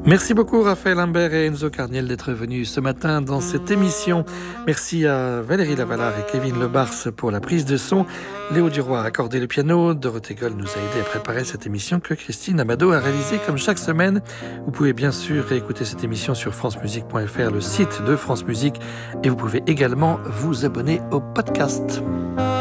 Merci beaucoup Raphaël Imbert et Enzo Carniel d'être venus ce matin dans cette émission. Merci à Valérie Lavalard et Kevin Lebars pour la prise de son. Léo Duroy a accordé le piano. Dorothée Goll nous a aidé à préparer cette émission que Christine Amado a réalisée comme chaque semaine. Vous pouvez bien sûr réécouter cette émission sur francemusique.fr, le site de France Musique, et vous pouvez également vous abonner au podcast.